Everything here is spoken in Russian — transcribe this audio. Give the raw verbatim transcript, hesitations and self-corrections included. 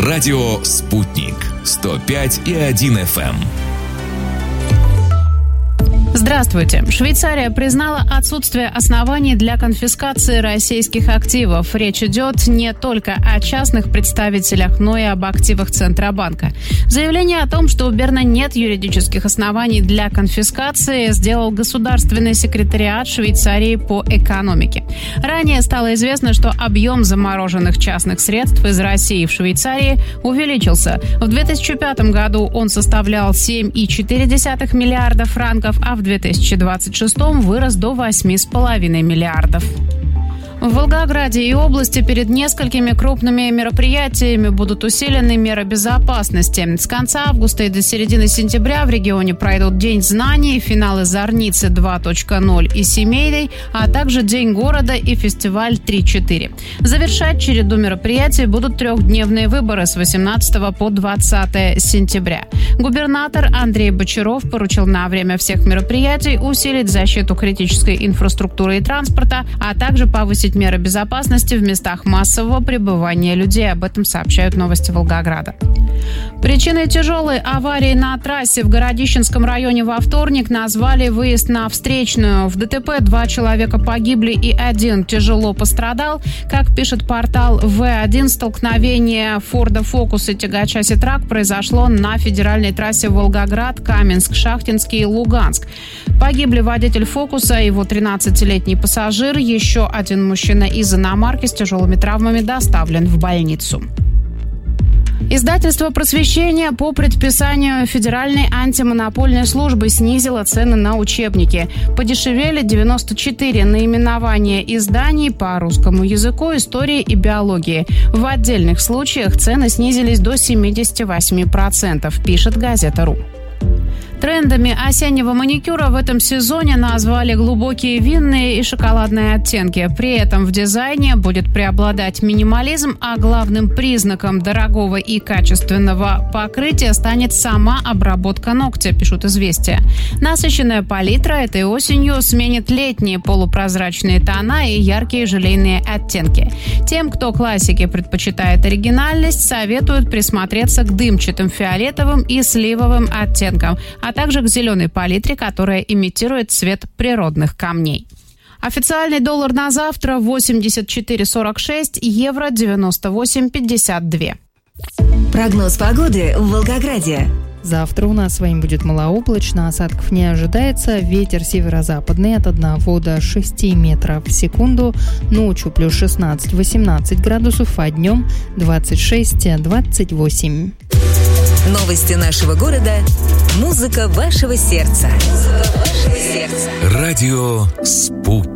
Радио «Спутник» сто пять и один эф эм. Здравствуйте. Швейцария признала отсутствие оснований для конфискации российских активов. Речь идет не только о частных представителях, но и об активах Центробанка. Заявление о том, что у Берна нет юридических оснований для конфискации, сделал Государственный секретариат Швейцарии по экономике. Ранее стало известно, что объем замороженных частных средств из России в Швейцарии увеличился. В две тысячи пятом году он составлял семь целых четыре десятых миллиарда франков, а в две тысячи двадцать шестом вырос до восемь целых пять десятых миллиардов. В Волгограде и области перед несколькими крупными мероприятиями будут усилены меры безопасности. С конца августа и до середины сентября в регионе пройдут День знаний, финалы Зорницы два точка ноль и Семейный, а также День города и фестиваль три-четыре. Завершать череду мероприятий будут трехдневные выборы с восемнадцатого по двадцатое сентября. Губернатор Андрей Бочаров поручил на время всех мероприятий усилить защиту критической инфраструктуры и транспорта, а также повысить меры безопасности в местах массового пребывания людей. Об этом сообщают новости Волгограда. Причиной тяжелой аварии на трассе в Городищенском районе во вторник назвали выезд на Встречную. В ДТП два человека погибли и один тяжело пострадал. Как пишет портал вэ один, столкновение Форда Фокус и тягача Ситрак произошло на федеральной трассе Волгоград, Каменск, Шахтинский и Луганск. Погибли водитель Фокуса, его тринадцатилетний пассажир, еще один мужчина Мужчина из иномарки с тяжелыми травмами доставлен в больницу. Издательство «Просвещение» по предписанию Федеральной антимонопольной службы снизило цены на учебники. Подешевели девяносто четыре наименования изданий по русскому языку, истории и биологии. В отдельных случаях цены снизились до семьдесят восемь процентов, пишет газета.ру. Трендами осеннего маникюра в этом сезоне назвали глубокие винные и шоколадные оттенки. При этом в дизайне будет преобладать минимализм, а главным признаком дорогого и качественного покрытия станет сама обработка ногтя, пишут «Известия». Насыщенная палитра этой осенью сменит летние полупрозрачные тона и яркие желейные оттенки. Тем, кто классики предпочитает оригинальность, советуют присмотреться к дымчатым фиолетовым и сливовым оттенкам, а также к зеленой палитре, которая имитирует цвет природных камней. Официальный доллар на завтра восемьдесят четыре сорок шесть, евро девяносто восемь пятьдесят два. Прогноз погоды в Волгограде. Завтра у нас с вами будет малооблачно, осадков не ожидается, ветер северо-западный от одного до шести метров в секунду, ночью плюс шестнадцать-восемнадцать градусов, а днем двадцать шесть-двадцать восемь. Новости нашего города. Музыка вашего сердца. Музыка вашего сердца. Радио «Спутник».